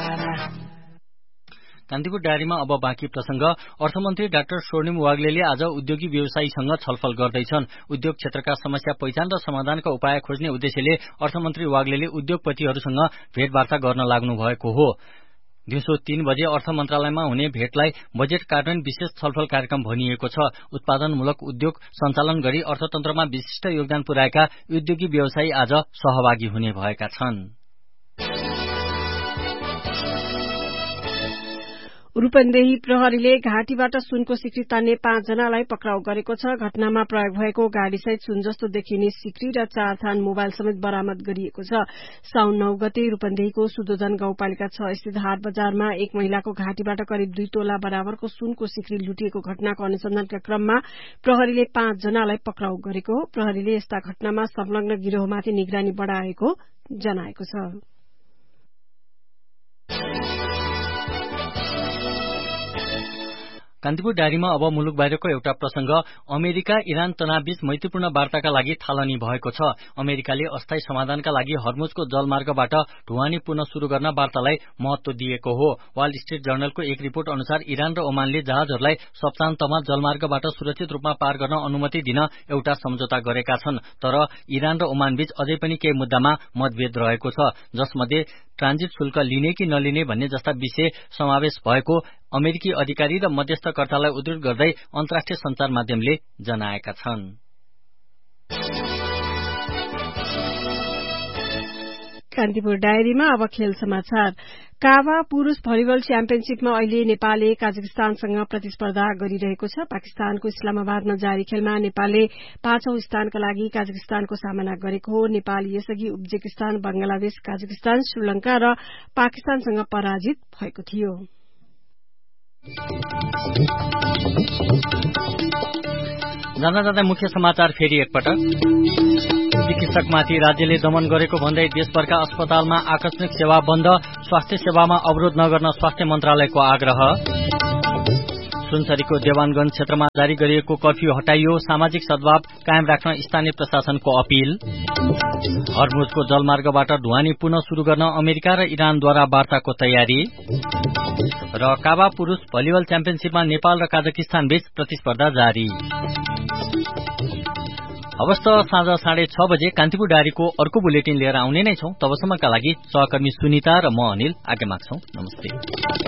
कान्तिपुर डायरीमा अब बाँकी प्रसंग। अर्थमन्त्री डाक्टर स्वर्णिम वाग्लेले आज उद्योगी व्यवसायीसँग छलफल गर्दैछन्। उद्योग क्षेत्रका समस्या पहिचान र समाधानका उपाय खोज्ने उद्देश्यले अर्थमन्त्री वाग्लेले उद्योगपतिहरूसँग भेटवार्ता गर्न लाग्नु भएको हो। दिउँसो 3 बजे अर्थ मन्त्रालयमा हुने भेटलाई बजेट कार्यान्वयन विशेष छलफल कार्यक्रम भनिएको छ। उत्पादनमूलक उद्योग सञ्चालन गरी अर्थतन्त्रमा विशिष्ट योगदान पुर्याएका उद्योगी व्यवसायी आज सहभागी हुने भएका छन्। रूपन्देही प्रहरीले घाँटीबाट सुनको सिक्री तान्ने 5 जनालाई पक्राउ गरेको छ। घटनामा प्रयोग भएको गाड़ीसहित सुन जस्तो देखिने सिक्री र 4 थान मोबाइल समेत बरामद गरिएको छ। साउन 9 गते रूपन्देहीको सुदोधन गाउँपालिका 6 स्थित हाट बजारमा एक महिलाको घाँटीबाट करिब 2 तोला बराबरको सुनको सिक्री लुटिएको घटनाको अनुसन्धानका क्रममा प्रहरीले 5 जनालाई पक्राउ गरेको हो। प्रहरीले यस्ता घटनामा संलग्न गिरोहमाथि निगरानी बढ़ाएको जनाएको छ। कान्तिपुर डायरीमा अब मुलुक बाहिरको एउटा प्रसंग। अमेरिका इरान तनावबीच मैत्रीपूर्ण वार्ताका लागि थालनी भएको छ। अमेरिकाले अस्थायी समाधानका लागि हर्मुजको जलमार्गबाट ढुवानी पुनः शुरू गर्न वार्तालाई महत्व दिएको हो। वाल स्ट्रीट जर्नलको एक रिपोर्ट अनुसार इरान र ओमानले जहाजहरूलाई सप्ताहन्तमा जलमार्गबाट सुरक्षित रूपमा पार गर्न अनुमति दिन एउटा सम्झौता गरेका छन्। तर इरान र ओमानबीच अझै पनि केही मुद्दामा मतभेद रहेको छ, जसमध्ये ट्रान्जिट शुल्क लिने कि नलिने भन्ने जस्ता विषय समावेश भएको अमेरिकी अधिकारी र मध्यस्थकर्तालाई उद्धृत गर्दै अन्तर्राष्ट्रिय सञ्चार माध्यमले जनाएका छन्। कान्तिपुर डायरीमा अब खेल समाचार। काभा पुरूष भलिबल च्याम्पियनशीपमा अहिले नेपालले काजाकिस्तानसँग प्रतिस्पर्धा गरिरहेको छ। पाकिस्तानको इस्लामाबादमा जारी खेलमा नेपालले 5औं स्थानका लागि काजाकिस्तानको सामना गरेको हो। नेपाल यसअघि उज्बेकिस्तान, बंगलादेश, काजाकिस्तान, श्रीलंका र पाकिस्तानसँग पराजित भएको थियो। जाँदा मुख्य समाचार फेरि एकपटक। चिकित्सकमाथि राज्यले दमन गरेको भन्दै देशभरका अस्पतालमा आकस्मिक सेवा बन्द, स्वास्थ्य सेवामा अवरोध नगर्न स्वास्थ्य मन्त्रालयको आग्रह। सुनसरीको देवानगंज क्षेत्रमा जारी गरिएको कर्फ्यू हटाइयो, सामाजिक सद्भाव कायम राख्न स्थानीय प्रशासनको अपील। हर्मुजको जलमार्गबाट ढुवानी पुनः शुरू गर्न अमेरिका र इरानद्वारा वार्ताको तयारी। र काभा पुरूष भलिबल च्याम्पियनशीपमा नेपाल र काजाकिस्तान बीच प्रतिस्पर्धा जारी। हवस् त साँझ 6:30 बजे कान्तिपुर डायरीको अर्को बुलेटिन लिएर आउने नै छौं। तबसम्मका लागि सहकर्मी सुनिता र म अनिल आज्ञा माग्छौं। नमस्ते।